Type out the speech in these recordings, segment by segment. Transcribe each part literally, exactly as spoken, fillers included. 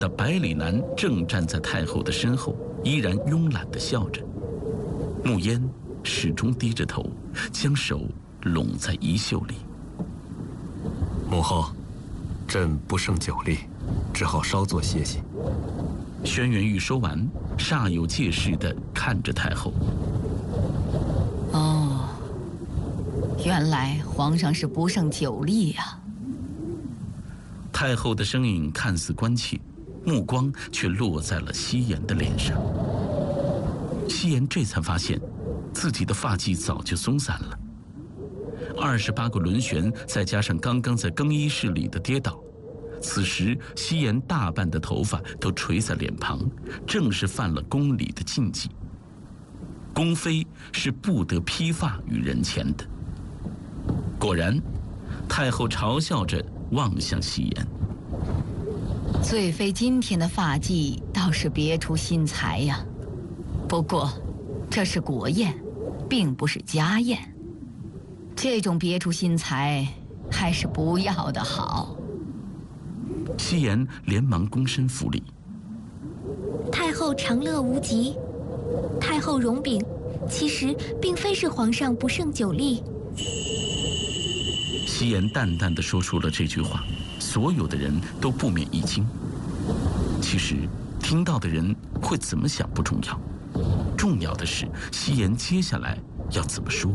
的百里南正站在太后的身后，依然慵懒地笑着。慕烟始终低着头，将手拢在衣袖里。 母后，朕不胜酒力，只好稍作歇息。 轩辕玉说完，煞有介事地看着太后。 哦，原来皇上是不胜酒力呀、啊。 太后的声音看似关切，目光却落在了夕颜的脸上。夕颜这才发现，自己的发髻早就松散了。二十八个轮旋，再加上刚刚在更衣室里的跌倒，此时夕颜大半的头发都垂在脸庞，正是犯了宫里的禁忌。宫妃是不得披发于人前的。果然，太后嘲笑着望向夕颜。 醉妃今天的发髻倒是别出心裁呀，不过这是国宴，并不是家宴，这种别出心裁还是不要的好。 夕颜连忙躬身扶礼。 太后长乐无极，太后容禀，其实并非是皇上不胜酒力。 夕颜淡淡地说出了这句话，所有的人都不免一惊。其实听到的人会怎么想不重要，重要的是夕颜接下来要怎么说。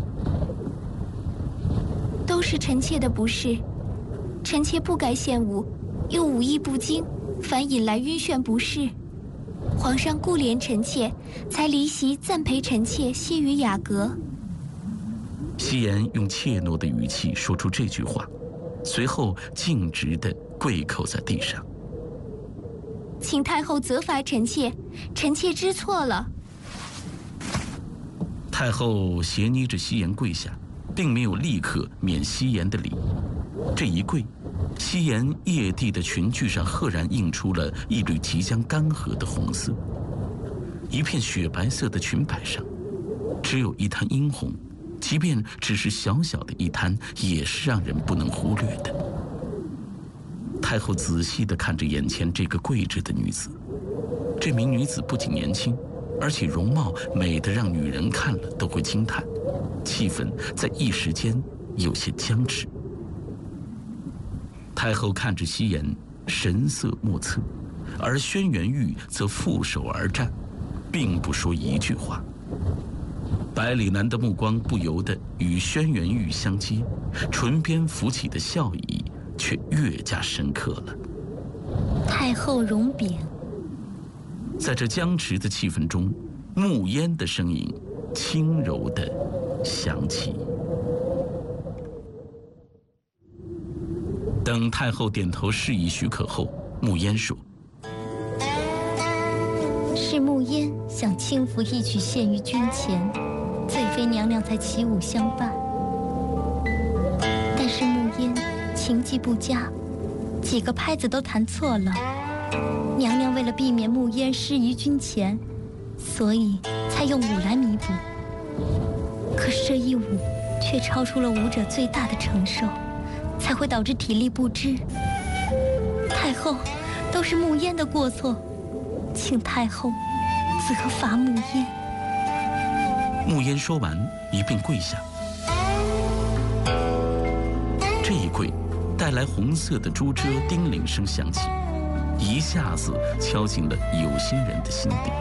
都是臣妾的不是，臣妾不该献舞，又武艺不精，反引来晕眩不适。皇上顾怜臣妾，才离席暂陪臣妾歇于雅阁。 夕颜用怯懦的语气说出这句话，随后径直地跪叩在地上。 请太后责罚臣妾，臣妾知错了。 太后斜睨着夕颜跪下，并没有立刻免夕颜的礼。这一跪，夕颜曳地的裙裾上赫然映出了一缕即将干涸的红色。一片雪白色的裙摆上，只有一滩殷红，即便只是小小的一滩，也是让人不能忽略的。太后仔细地看着眼前这个跪着的女子，这名女子不仅年轻，而且容貌美得让女人看了都会惊叹，气氛在一时间有些僵持。太后看着夕颜，神色莫测，而轩辕玉则负手而站，并不说一句话。百里南的目光不由得与轩辕玉相接，唇边浮起的笑意却越加深刻了。 太后容禀。 在这僵持的气氛中，慕烟的声音轻柔地响起。等太后点头示意许可后，慕烟说：“ 是慕烟想轻抚一曲献于君前，醉妃娘娘才起舞相伴。但是慕烟琴技不佳，几个拍子都弹错了。娘娘为了避免慕烟失于君前，所以才用舞来弥补。可是这一舞却超出了舞者最大的承受，才会导致体力不支。太后，都是慕烟的过错，请太后责罚慕烟。” 慕烟说完，一并跪下。这一跪，带来红色的珠遮叮铃声响起，一下子敲进了有心人的心底。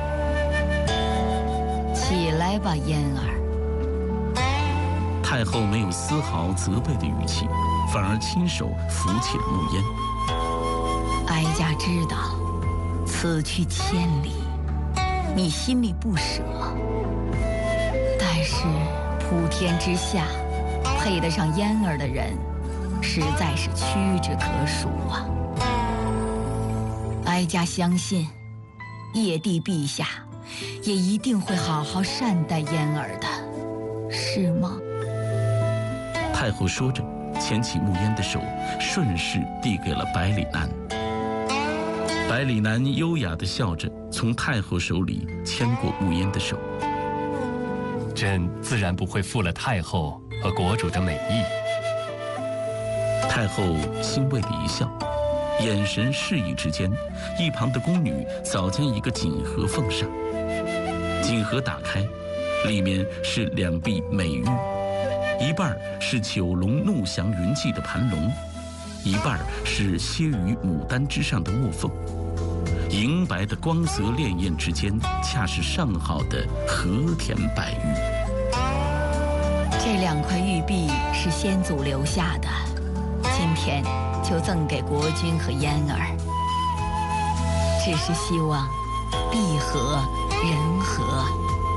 起来吧，嫣儿。 太后没有丝毫责备的语气，反而亲手扶起了慕烟。 哀家知道，此去千里，你心里不舍。但是普天之下，配得上嫣儿的人，实在是屈指可数啊。哀家相信，叶帝陛下也一定会好好善待嫣儿的，是吗？ 太后说着，牵起慕烟的手，顺势递给了百里南。百里南优雅地笑着，从太后手里牵过慕烟的手。 朕自然不会负了太后和国主的美意。 太后欣慰地一笑， 眼神示意之间，一旁的宫女早将一个锦盒奉上。锦盒打开，里面是两壁美玉，一半是九龙怒降云际的盘龙，一半是歇于牡丹之上的卧凤。银白的光泽潋滟之间，恰是上好的和田白玉。 这两块玉璧是先祖留下的，今天就赠给国君和嫣儿。只是希望璧和人和。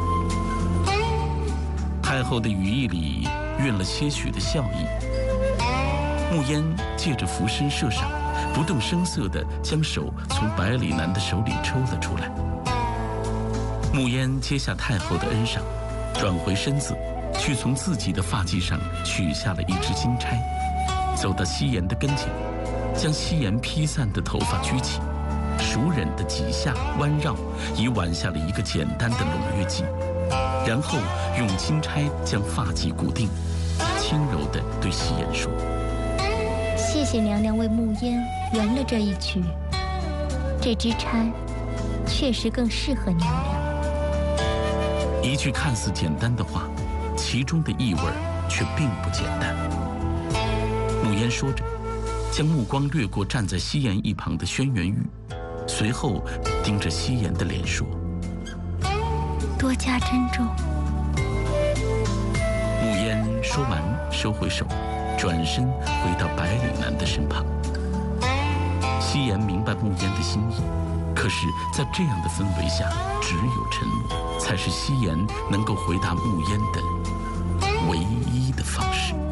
太后的语意里蕴了些许的笑意。慕烟借着拂身射上，不动声色地将手从百里南的手里抽了出来。慕烟接下太后的恩赏，转回身子，去从自己的发髻上取下了一支金钗，走到夕颜的跟前，将夕颜披散的头发举起，熟稔的几下弯绕，已挽下了一个简单的拢月髻，然后用金钗将发髻固定，轻柔地对夕颜说：“ 谢谢娘娘为慕烟圆了这一曲，这支钗确实更适合娘娘。” 一句看似简单的话，其中的意味却并不简单。慕烟说着，将目光掠过站在夕颜一旁的轩辕玉，随后盯着夕颜的脸说：“ 多加珍重。” 慕烟说完，收回手，转身回到百里南的身旁。夕颜明白慕烟的心意，可是，在这样的氛围下，只有沉默，才是夕颜能够回答慕烟的唯一的方式。